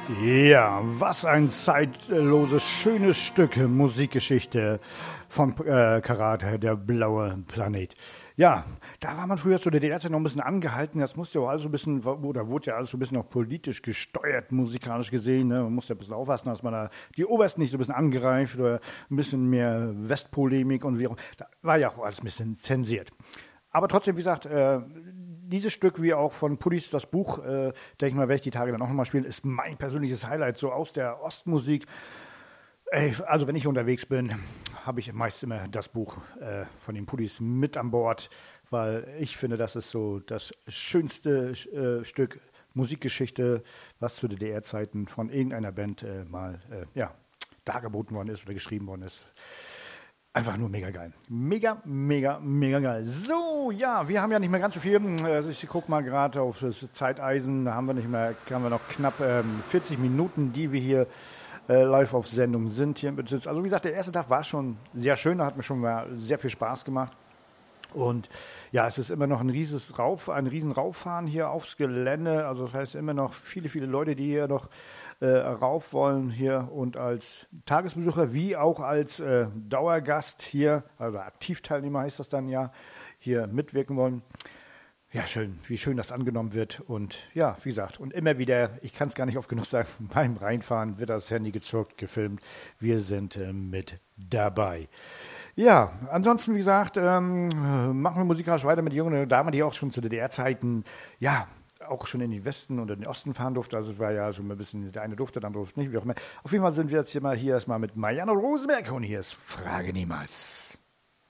Ja, was ein zeitloses, schönes Stück Musikgeschichte von Karat, der blaue Planet. Ja, da war man früher zu der DDR-Zeit noch ein bisschen angehalten. Das musste ja auch alles so ein bisschen, oder wurde ja alles so ein bisschen auch politisch gesteuert, musikalisch gesehen. Ne? Man musste ja ein bisschen aufpassen, dass man da die Obersten nicht so ein bisschen angreift oder ein bisschen mehr Westpolemik und wie auch. Da war ja auch alles ein bisschen zensiert. Aber trotzdem, wie gesagt, dieses Stück, wie auch von Puddys das Buch, denke ich mal, werde ich die Tage dann auch nochmal spielen, ist mein persönliches Highlight, so aus der Ostmusik. Ey, also wenn ich unterwegs bin, habe ich meist immer das Buch von den Puddys mit an Bord, weil ich finde, das ist so das schönste Stück Musikgeschichte, was zu DDR-Zeiten von irgendeiner Band mal dargeboten worden ist oder geschrieben worden ist. Einfach nur mega geil. Mega, mega, mega geil. So, ja, wir haben ja nicht mehr ganz so viel. Also ich gucke mal gerade auf das Zeiteisen. Da haben wir noch knapp 40 Minuten, die wir hier live auf Sendung sind. Hier im Besitz. Also wie gesagt, der erste Tag war schon sehr schön. Da hat mir schon mal sehr viel Spaß gemacht. Und ja, es ist immer noch ein riesen Rauffahren hier aufs Gelände. Also das heißt immer noch viele, viele Leute, die hier noch rauf wollen hier und als Tagesbesucher wie auch als Dauergast hier, also Aktivteilnehmer heißt das dann ja, hier mitwirken wollen. Ja, schön, wie schön das angenommen wird. Und ja, wie gesagt, und immer wieder, ich kann es gar nicht oft genug sagen, beim Reinfahren wird das Handy gezückt, gefilmt. Wir sind mit dabei. Ja, ansonsten, wie gesagt, machen wir musikalisch weiter mit jungen Damen, die auch schon zu DDR-Zeiten, ja, auch schon in den Westen oder in den Osten fahren durfte. Also es war ja so ein bisschen, der eine durfte, der andere durfte nicht, wie auch immer. Auf jeden Fall sind wir jetzt hier erstmal mit Marianne Rosenberg und hier ist Frage niemals.